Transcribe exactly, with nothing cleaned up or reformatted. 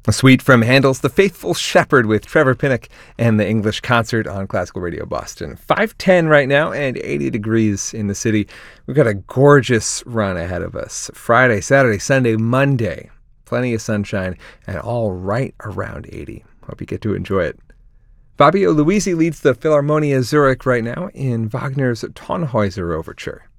A suite from Handel's The Faithful Shepherd with Trevor Pinnock and the English Concert on Classical Radio Boston. five ten right now and eighty degrees in the city. We've got a gorgeous run ahead of us. Friday, Saturday, Sunday, Monday. Plenty of sunshine and all right around eighty. Hope you get to enjoy it. Fabio Luisi leads the Philharmonia Zurich right now in Wagner's Tannhäuser Overture.